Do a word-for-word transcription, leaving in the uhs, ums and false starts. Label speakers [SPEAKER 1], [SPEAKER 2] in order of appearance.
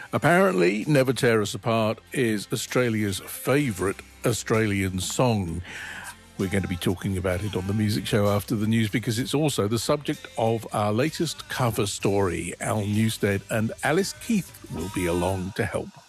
[SPEAKER 1] Apparently, Never Tear Us Apart is Australia's favourite Australian song. We're going to be talking about it on the Music Show after the news because it's also the subject of our latest cover story. Al Newstead and Alice Keith will be along to help.